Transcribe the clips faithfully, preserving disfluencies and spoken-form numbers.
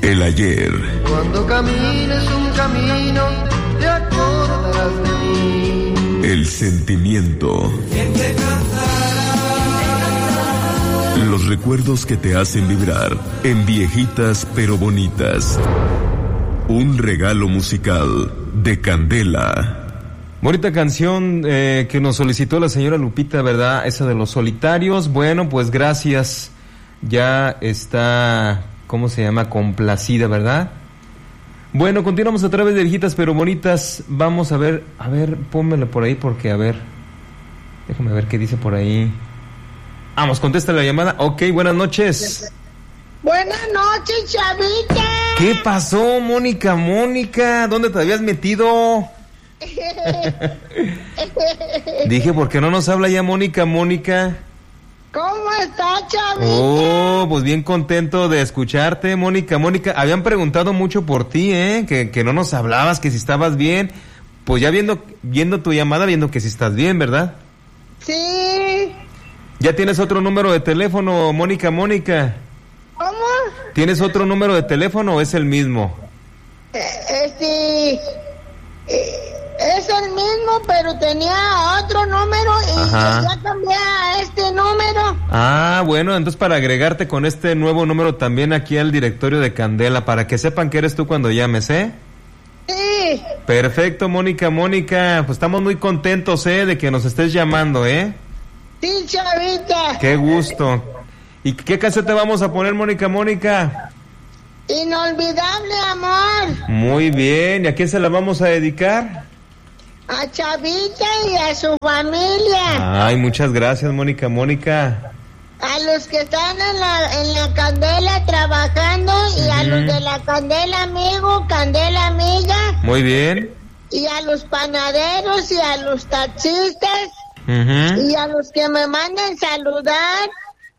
El ayer. Cuando camines un camino, te acordarás de mí. El sentimiento. Los recuerdos que te hacen vibrar en viejitas pero bonitas. Un regalo musical de Candela. Bonita canción eh, que nos solicitó la señora Lupita, ¿verdad? Esa de Los Solitarios. Bueno, pues gracias. Ya está, ¿cómo se llama? Complacida, ¿verdad? Bueno, continuamos a través de viejitas pero bonitas. Vamos a ver, a ver, pónmelo por ahí porque, a ver, déjame ver qué dice por ahí. Vamos, contesta la llamada. Ok, buenas noches. Buenas noches, chavita. ¿Qué pasó, Mónica, Mónica? ¿Dónde te habías metido? Dije, ¿por qué no nos habla ya Mónica, Mónica? ¿Cómo está, chavita? Oh, pues bien contento de escucharte, Mónica, Mónica. Habían preguntado mucho por ti, ¿eh? Que, que no nos hablabas, que si estabas bien. Pues ya viendo, viendo tu llamada, viendo que si estás bien, ¿verdad? Sí. ¿Ya tienes otro número de teléfono, Mónica, Mónica? ¿Cómo? ¿Tienes otro número de teléfono o es el mismo? Eh, este... Eh, es el mismo, pero tenía otro número y Ajá. ya cambié a este número. Ah, bueno, entonces para agregarte con este nuevo número también aquí al directorio de Candela, para que sepan que eres tú cuando llames, ¿eh? Sí. Perfecto, Mónica, Mónica, pues estamos muy contentos, ¿eh? De que nos estés llamando, ¿eh? Sí, chavita. Qué gusto. ¿Y qué casete vamos a poner, Mónica, Mónica? Inolvidable amor. Muy bien, ¿y a quién se la vamos a dedicar? A Chavita y a su familia. Ay, muchas gracias, Mónica, Mónica. A los que están en la, en la Candela trabajando y uh-huh. a los de la Candela amigo, Candela amiga. Muy bien. Y a los panaderos y a los taxistas. Uh-huh. Y a los que me manden saludar.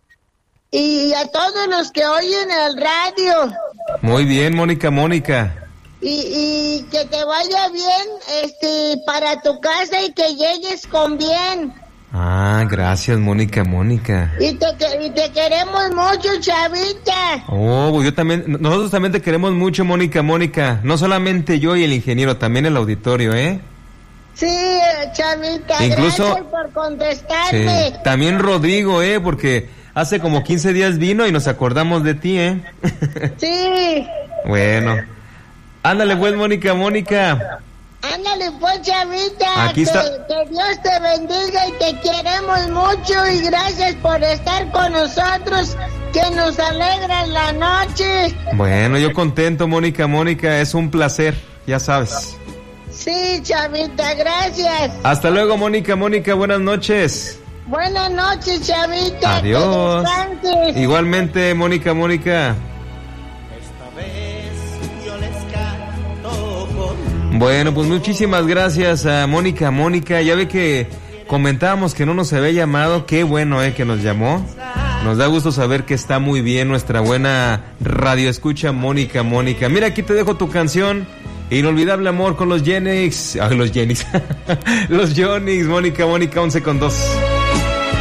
Y a todos los que oyen el radio. Muy bien, Mónica, Mónica. Y, y que te vaya bien este para tu casa y que llegues con bien. Ah, gracias, Mónica, Mónica. Y te, y te queremos mucho, chavita. Oh, pues yo también, nosotros también te queremos mucho, Mónica, Mónica. No solamente yo y el ingeniero, también el auditorio, ¿eh? Sí, chavita, incluso, gracias por contestarme. Sí, también Rodrigo, ¿eh? Porque hace como quince días vino y nos acordamos de ti, ¿eh? Sí. Bueno. Ándale pues, Mónica, Mónica. Ándale pues, chavita. Aquí que, está. que Dios te bendiga y te queremos mucho y gracias por estar con nosotros, que nos alegra la noche. Bueno, yo contento, Mónica, Mónica, es un placer, ya sabes. Sí, chavita, gracias. Hasta luego, Mónica, Mónica, buenas noches. Buenas noches, chavita. Adiós. Igualmente, Mónica, Mónica. Bueno, pues muchísimas gracias a Mónica, Mónica. Ya ve que comentábamos que no nos había llamado. Qué bueno, eh, que nos llamó. Nos da gusto saber que está muy bien nuestra buena radio escucha, Mónica, Mónica. Mira, aquí te dejo tu canción. Inolvidable amor con los Genix. Ah, los Genix. Los Jonix, Mónica, Mónica, once con dos.